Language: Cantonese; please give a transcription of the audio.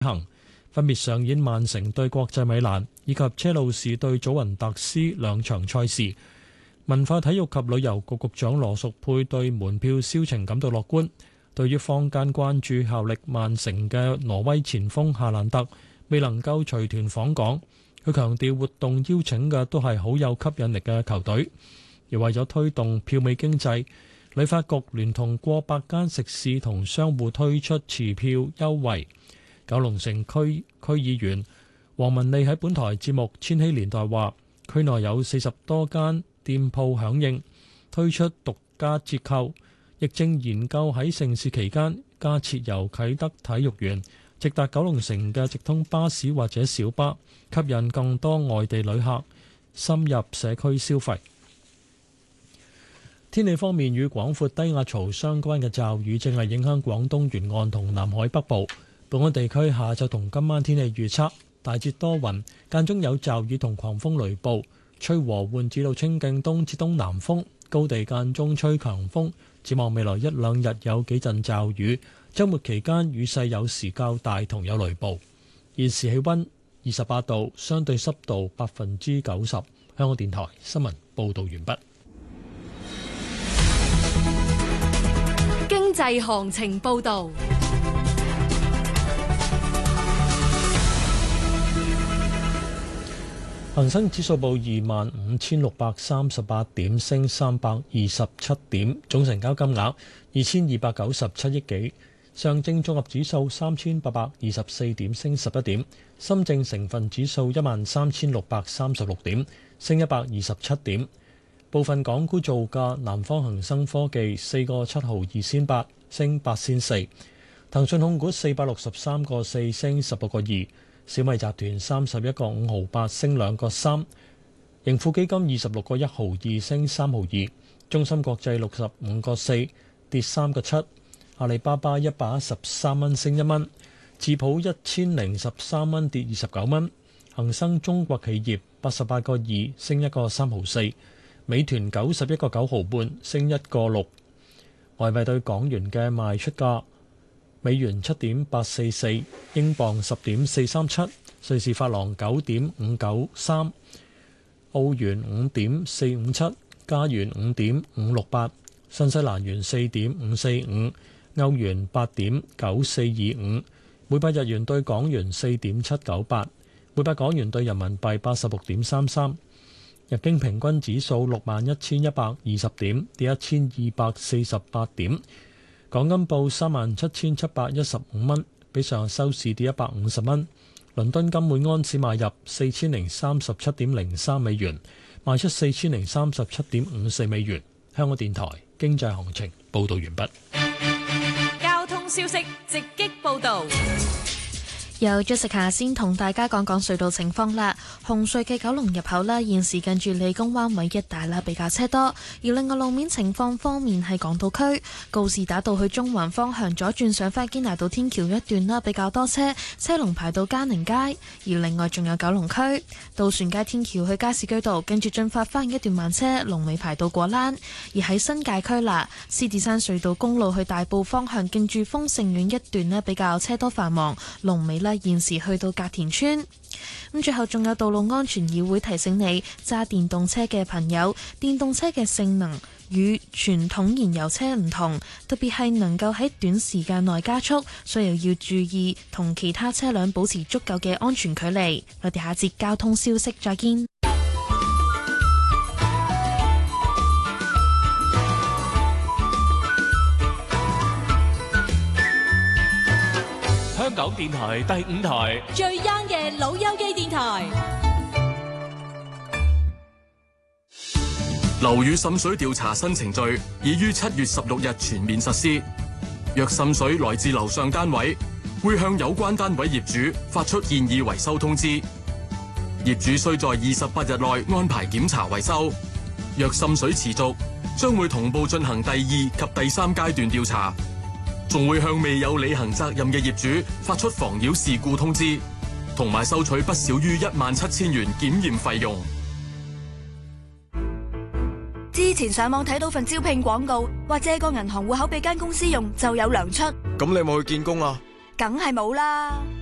行，分別上演曼城對國際米蘭以及車路士對祖雲達斯兩場賽事。文化體育及旅遊局局長羅淑佩對門票銷情感到樂觀。對於坊間關注效力曼城嘅挪威前鋒夏蘭特未能夠隨團訪港，佢強調活動邀請嘅都係好有吸引力嘅球隊。而為咗推動票尾經濟，旅發局聯同過百間食肆同商戶推出持票優惠。九龍城區議員黃文利喺本台節目《千禧年代》話，區內有40多間店鋪響應推出獨家折扣，亦正研究喺盛事期間加設由啟德體育園直達九龍城嘅直通巴士或者小巴，吸引更多外地旅客深入社區消費。天氣方面，與廣闊低壓槽相關嘅驟雨正係影響廣東沿岸同南海北部。本港地區下晝同今晚天氣預測大致多雲，間中有驟雨同狂風雷暴，吹和緩至到清勁東至東南風，高地間中吹強風。展望未來一兩日有幾陣驟雨，週末期間雨勢有時較大同有雷暴。現時氣溫28度，相對濕度90%。香港電台新聞報導完畢。 經濟行情報導。 恒生指數報25,638點，升327點，總成交金額2297億幾。上證綜合指數3,824點，升11點。深證成分指數13,636點，升127點。部分港股造價，南方恒生科技4個7毫2仙8，升8仙4。騰訊控股463個4，升16個2。小米集團31個5毫8，升2個3。盈富基金26個1毫2，升3毫2。中芯國際65個4，跌3個7。阿里巴巴113蚊，升1蚊。智普1013蚊，跌29蚊。恒生中國企業88個2，升1個3毫4。美團91個9毫半，升1個6。外幣對港元嘅賣出價：美元7.844，英鎊10.437，瑞士法郎9.593，澳元5.457，加元5.568，新西蘭元4.545，歐元8.9425，每百日元對港元4.798，每百港元對人民幣86.33。日經平均指數61,120點，跌1248點。港金報37,715蚊，比上日收市跌150蚊。倫敦金每安士買入4037.03美元，賣出4037.54美元。香港電台經濟行情報道完畢。 交通消息直擊報道。 由 Jessica 先同大家講講隧道情況啦。紅隧嘅九龍入口啦，現時近住理工灣位一帶啦比較車多。而另外路面情況方面，係港島區告士打道去中環方向左轉上返堅拿道天橋一段啦比較多車，車龍排到嘉寧街。而另外仲有九龍區渡船街天橋去加士居道，跟住進發翻一段慢車，龍尾排到果欄。而喺新界區啦，獅子山隧道公路去大埔方向，近住豐盛苑一段呢比較車多繁忙，龍尾呢現時去到隔田村。咁最後仲有道路安全議會提醒你，揸電動車嘅朋友，電動車嘅性能與傳統燃油車唔同，特別係能夠喺短時間內加速，所以要注意同其他車輛保持足夠嘅安全距離。我哋下節交通消息再見。 香港電台第5台最 young 嘅老友記電台。 樓宇滲水調查新程序已於7月16日全面實施。若滲水來自樓上單位，會向有關單位業主發出建議維修通知。業主須在28日內安排檢查維修。若滲水持續，將會同步進行第2及第3階段調查。仲會向未有履行責任嘅業主發出妨擾事故通知，同埋收取不少於17,000元檢驗費用。 之前上網睇到份招聘廣告，話借個銀行戶口俾間公司用就有糧出。 咁你有冇去見工啊？ 梗係冇啦。